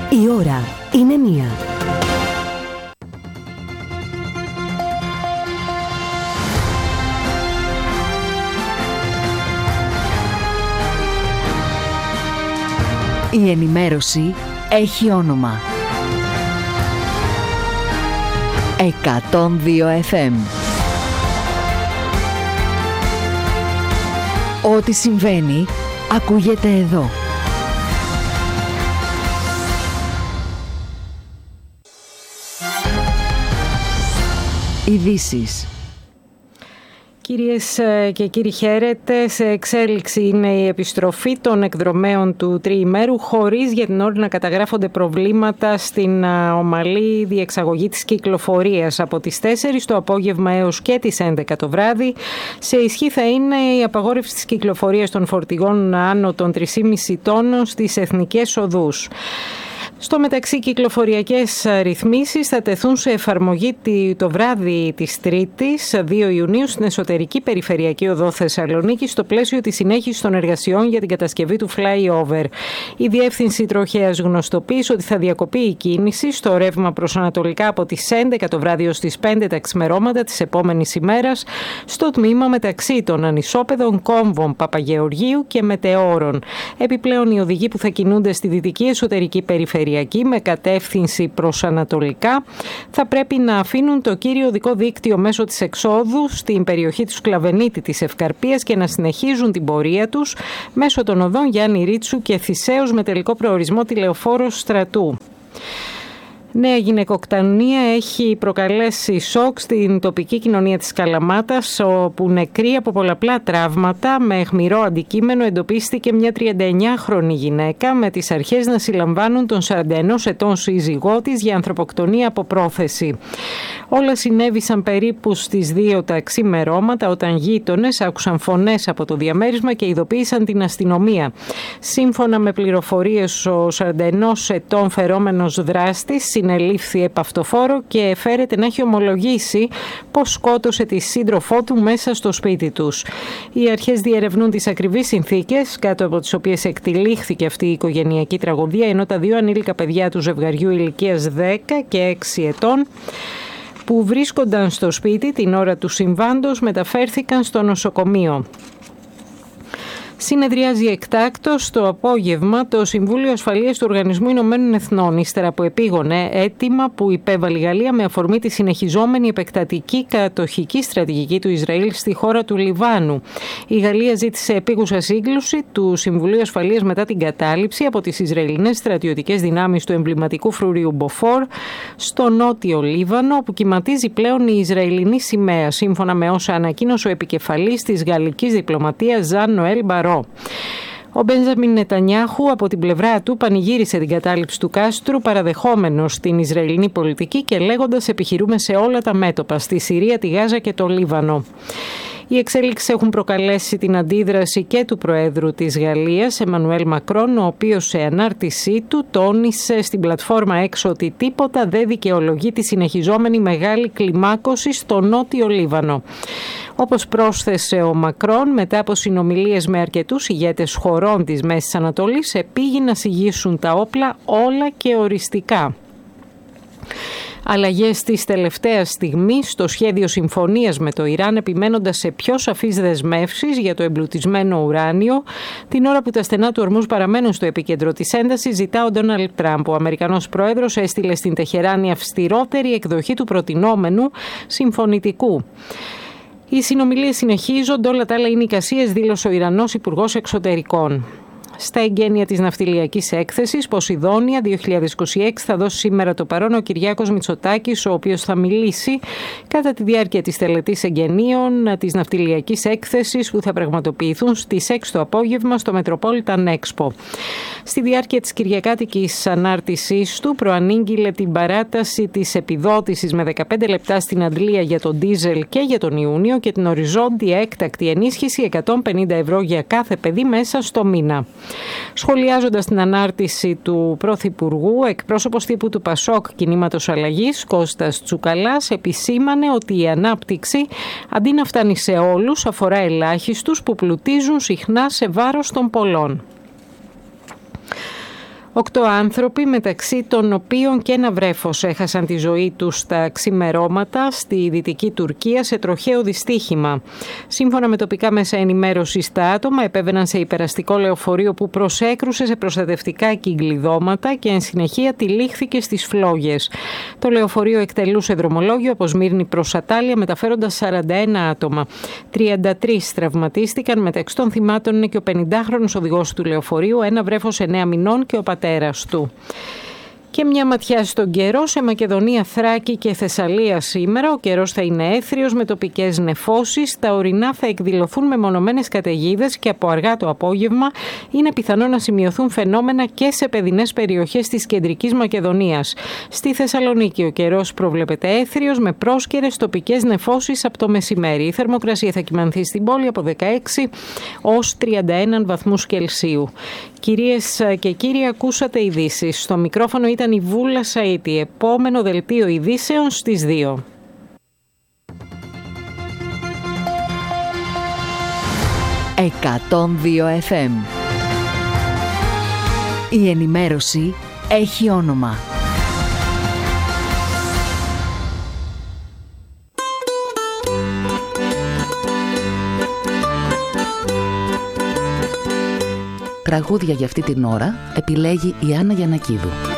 Η ώρα είναι 1. Η ενημέρωση έχει όνομα. 102 FM. Ό,τι συμβαίνει, ακούγεται εδώ. Ειδήσεις. Κυρίες και κύριοι, χαίρετε. Σε εξέλιξη είναι η επιστροφή των εκδρομέων του τριημέρου, χωρίς για την ώρα να καταγράφονται προβλήματα στην ομαλή διεξαγωγή της κυκλοφορίας. Από τις 4 το απόγευμα έως και τις 11 το βράδυ, σε ισχύ θα είναι η απαγόρευση της κυκλοφορίας των φορτηγών άνω των 3,5 τόνων στις εθνικές οδούς. Στο μεταξύ, κυκλοφοριακές ρυθμίσεις θα τεθούν σε εφαρμογή το βράδυ της Τρίτης, 2 Ιουνίου, στην εσωτερική περιφερειακή οδό Θεσσαλονίκη, στο πλαίσιο της συνέχισης των εργασιών για την κατασκευή του flyover. Η Διεύθυνση Τροχέας γνωστοποίησε ότι θα διακοπεί η κίνηση στο ρεύμα προς ανατολικά από τις 11 το βράδυ ως τις 5 τα ξημερώματα της επόμενης ημέρας, στο τμήμα μεταξύ των ανισόπεδων Κόμβων, Παπαγεωργίου και Μετεώρων. Επιπλέον, οι οδηγοί που θα κινούνται στη δυτική εσωτερική περιφερειακή με κατεύθυνση προς ανατολικά θα πρέπει να αφήνουν το κύριο οδικό δίκτυο μέσω της εξόδου στην περιοχή του Σκλαβενίτη της Ευκαρπίας και να συνεχίζουν την πορεία τους μέσω των οδών Γιάννη Ρίτσου και Θησέως με τελικό προορισμό τη Λεωφόρο Στρατού. Νέα γυναικοκτονία έχει προκαλέσει σοκ στην τοπική κοινωνία της Καλαμάτας, όπου νεκρή από πολλαπλά τραύματα με αιχμηρό αντικείμενο εντοπίστηκε μια 39χρονη γυναίκα, με τις αρχές να συλλαμβάνουν τον 41 ετών σύζυγό της για ανθρωποκτονία από πρόθεση. Όλα συνέβησαν περίπου στις 2 τα ξημερώματα, όταν γείτονες άκουσαν φωνές από το διαμέρισμα και ειδοποίησαν την αστυνομία. Σύμφωνα με πληροφορίες, ο 41 ετών φερόμενος δράστης συνελήφθη επαυτοφόρο και φέρεται να έχει ομολογήσει πως σκότωσε τη σύντροφό του μέσα στο σπίτι τους. Οι αρχές διερευνούν τις ακριβείς συνθήκες κάτω από τις οποίες εκτυλίχθηκε αυτή η οικογενειακή τραγωδία, ενώ τα 2 ανήλικα παιδιά του ζευγαριού ηλικίας 10 και 6 ετών που βρίσκονταν στο σπίτι την ώρα του συμβάντος μεταφέρθηκαν στο νοσοκομείο. Συνεδριάζει εκτάκτως το απόγευμα το Συμβούλιο Ασφαλείας του Οργανισμού Ηνωμένων Εθνών, ύστερα από επίγονε αίτημα που υπέβαλε η Γαλλία με αφορμή τη συνεχιζόμενη επεκτατική κατοχική στρατηγική του Ισραήλ στη χώρα του Λιβάνου. Η Γαλλία ζήτησε επίγουσα σύγκληση του Συμβουλίου Ασφαλείας μετά την κατάληψη από τις Ισραηλινές στρατιωτικές δυνάμεις του εμβληματικού φρουρίου Μποφόρ στο νότιο Λίβανο, όπου κυματίζει πλέον η Ισραηλινή σημαία, σύμφωνα με όσα ανακοίνωσε ο επικεφαλής της γαλλικής διπλωματίας Ζαν Νοέλ Μπαρό. Ο Μπένζαμιν Νετανιάχου από την πλευρά του πανηγύρισε την κατάληψη του κάστρου, παραδεχόμενος την Ισραηλινή πολιτική και λέγοντας «επιχειρούμε σε όλα τα μέτωπα, στη Συρία, τη Γάζα και το Λίβανο». Οι εξέλιξεις έχουν προκαλέσει την αντίδραση και του Προέδρου της Γαλλίας, Εμμανουέλ Μακρόν, ο οποίος σε ανάρτησή του τόνισε στην πλατφόρμα X ότι τίποτα δεν δικαιολογεί τη συνεχιζόμενη μεγάλη κλιμάκωση στο νότιο Λίβανο. Όπως πρόσθεσε ο Μακρόν, μετά από συνομιλίες με αρκετούς ηγέτες χωρών της Μέσης Ανατολής, επήγει να συγγύσουν τα όπλα όλα και οριστικά. Αλλαγές της τελευταίας στιγμής στο σχέδιο συμφωνίας με το Ιράν, επιμένοντας σε πιο σαφείς δεσμεύσεις για το εμπλουτισμένο ουράνιο, την ώρα που τα στενά του ορμούς παραμένουν στο επίκεντρο της έντασης, ζητά ο Ντόναλντ Τραμπ. Ο Αμερικανός πρόεδρος έστειλε στην Τεχεράνη αυστηρότερη εκδοχή του προτινόμενου συμφωνητικού. Οι συνομιλίες συνεχίζονται, όλα τα άλλα είναι εικασίες, δήλωσε ο Ιρανός Υπουργός Εξωτερικών. Στα εγγένεια της ναυτιλιακής έκθεσης Ποσειδόνια 2026 θα δώσει σήμερα το παρόν ο Κυριάκος Μητσοτάκης, ο οποίος θα μιλήσει κατά τη διάρκεια της τελετής εγγενείων της ναυτιλιακής έκθεσης που θα πραγματοποιηθούν στις 6 το απόγευμα στο Metropolitan Expo. Στη διάρκεια της κυριακάτικης ανάρτησής του προανήγγειλε την παράταση της επιδότησης με 15 λεπτά στην αντλία για τον ντίζελ και για τον Ιούνιο και την οριζόντια έκτακτη ενίσχυση 150 ευρώ για κάθε παιδί μέσα στο μήνα. Σχολιάζοντας την ανάρτηση του Πρωθυπουργού, εκπρόσωπος τύπου του ΠΑΣΟΚ Κινήματος Αλλαγής, Κώστας Τσουκαλάς, επισήμανε ότι η ανάπτυξη, αντί να φτάνει σε όλους, αφορά ελάχιστους που πλουτίζουν συχνά σε βάρος των πολλών. 8 άνθρωποι, μεταξύ των οποίων και ένα βρέφος, έχασαν τη ζωή τους στα ξημερώματα στη Δυτική Τουρκία σε τροχαίο δυστύχημα. Σύμφωνα με τοπικά μέσα ενημέρωσης, τα άτομα επέβαιναν σε υπεραστικό λεωφορείο που προσέκρουσε σε προστατευτικά κυκλειδώματα και εν συνεχεία τυλίχθηκε στις φλόγες. Το λεωφορείο εκτελούσε δρομολόγιο από Σμύρνη προς Ατάλεια, μεταφέροντας 41 άτομα. 33 τραυματίστηκαν, μεταξύ των θυμάτων είναι και ο 50χρονος οδηγός του λεωφορείου, ένα βρέφος 9 μηνών και ο πατέρας του. Και μια ματιά στον καιρό σε Μακεδονία, Θράκη και Θεσσαλία σήμερα. Ο καιρός θα είναι έθριος με τοπικές νεφώσεις. Τα ορεινά θα εκδηλωθούν με μονομένες καταιγίδες και από αργά το απόγευμα είναι πιθανό να σημειωθούν φαινόμενα και σε παιδινές περιοχές της κεντρικής Μακεδονίας. Στη Θεσσαλονίκη ο καιρός προβλέπεται έθριος με πρόσκαιρες τοπικές νεφώσεις από το μεσημέρι. Η θερμοκρασία θα κυμανθεί στην πόλη από 16 ως 31 βαθμούς Κελσίου. Κυρίες και κύριοι, ακούσατε ειδήσεις. Στο μικρόφωνο ήταν η Βούλα Σαΐτη. Επόμενο δελτίο ειδήσεων στις 2. «102 FM». Η ενημέρωση έχει όνομα. Τραγούδια για αυτή την ώρα επιλέγει η Άννα Γιαννακίδου.